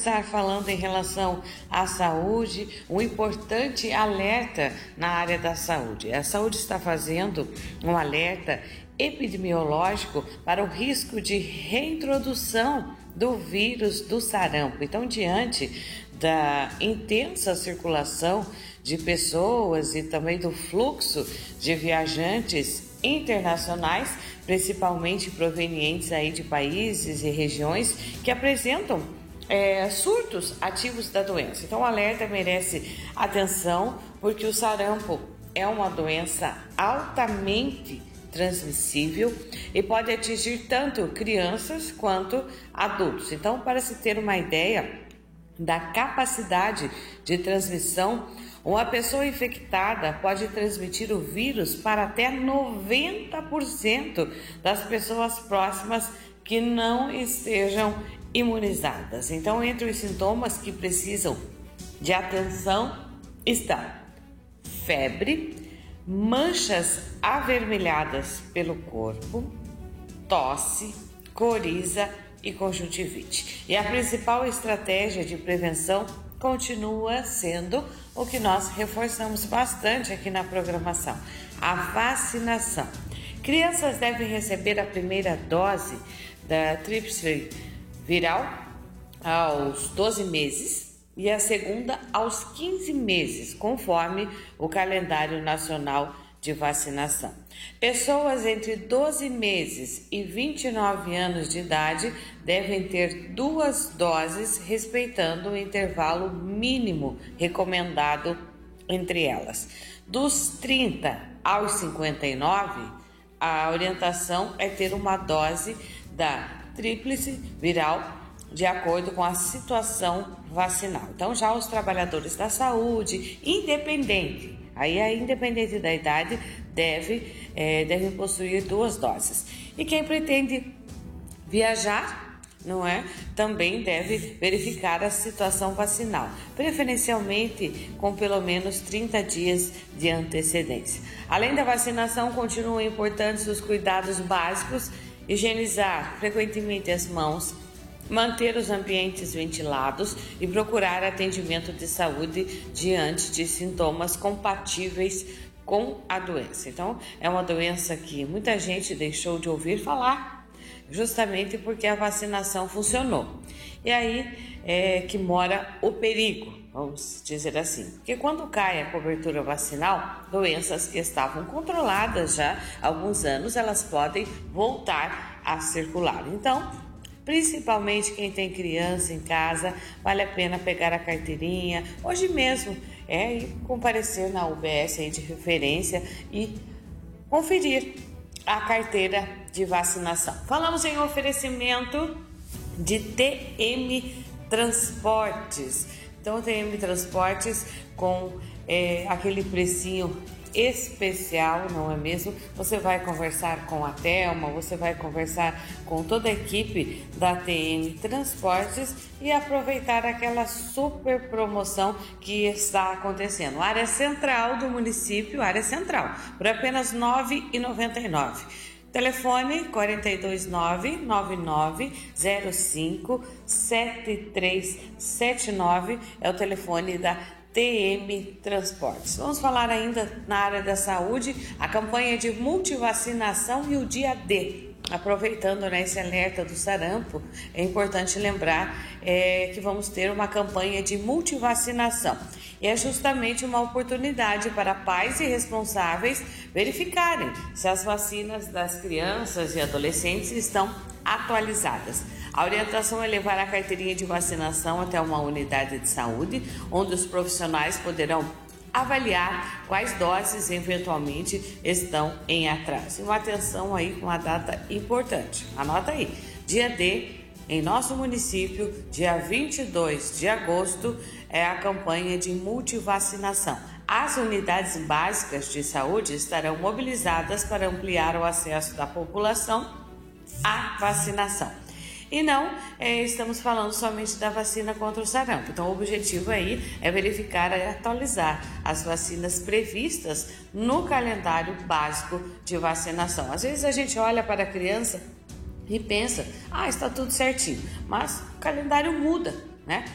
estar falando em relação à saúde, um importante alerta na área da saúde. A saúde está fazendo um alerta epidemiológico para o risco de reintrodução do vírus do sarampo. Então, diante da intensa circulação de pessoas e também do fluxo de viajantes internacionais, principalmente provenientes aí de países e regiões que apresentam surtos ativos da doença. Então, o alerta merece atenção, porque o sarampo é uma doença altamente transmissível e pode atingir tanto crianças quanto adultos. Então, para se ter uma ideia da capacidade de transmissão, uma pessoa infectada pode transmitir o vírus para até 90% das pessoas próximas que não estejam imunizadas. Então, entre os sintomas que precisam de atenção estão febre, manchas avermelhadas pelo corpo, tosse, coriza e conjuntivite. E a principal estratégia de prevenção continua sendo o que nós reforçamos bastante aqui na programação: a vacinação. Crianças devem receber a primeira dose da tríplice viral aos 12 meses e a segunda aos 15 meses, conforme o calendário nacional de vacinação. Pessoas entre 12 meses e 29 anos de idade devem ter 2 doses, respeitando o intervalo mínimo recomendado entre elas. Dos 30 aos 59, a orientação é ter uma dose da tríplice viral de acordo com a situação vacinal. Então, já os trabalhadores da saúde, independente da idade, devem possuir 2 doses. E quem pretende viajar, também deve verificar a situação vacinal, preferencialmente com pelo menos 30 dias de antecedência. Além da vacinação, continuam importantes os cuidados básicos: higienizar frequentemente as mãos, manter os ambientes ventilados e procurar atendimento de saúde diante de sintomas compatíveis com a doença. Então, é uma doença que muita gente deixou de ouvir falar, justamente porque a vacinação funcionou. E aí é que mora o perigo, vamos dizer assim. Porque quando cai a cobertura vacinal, doenças que estavam controladas já há alguns anos, elas podem voltar a circular. Então, principalmente quem tem criança em casa, vale a pena pegar a carteirinha hoje mesmo e comparecer na UBS aí de referência e conferir a carteira de vacinação. Falamos em oferecimento de TM Transportes. Então, TM Transportes com aquele precinho especial, não é mesmo? Você vai conversar com a Thelma, você vai conversar com toda a equipe da TM Transportes e aproveitar aquela super promoção que está acontecendo. Área central do município, área central, por apenas R$ 9,99. Telefone 429-9905-7379 é o telefone da TM Transportes. Vamos falar ainda na área da saúde, a campanha de multivacinação e o dia D. Aproveitando esse alerta do sarampo, é importante lembrar que vamos ter uma campanha de multivacinação. E é justamente uma oportunidade para pais e responsáveis verificarem se as vacinas das crianças e adolescentes estão atualizadas. A orientação é levar a carteirinha de vacinação até uma unidade de saúde, onde os profissionais poderão avaliar quais doses eventualmente estão em atraso. E uma atenção aí com uma data importante. Anota aí, dia D, em nosso município, dia 22 de agosto, é a campanha de multivacinação. As unidades básicas de saúde estarão mobilizadas para ampliar o acesso da população à vacinação. E não estamos falando somente da vacina contra o sarampo. Então, o objetivo aí é verificar e atualizar as vacinas previstas no calendário básico de vacinação. Às vezes a gente olha para a criança e pensa, está tudo certinho, mas o calendário muda, né?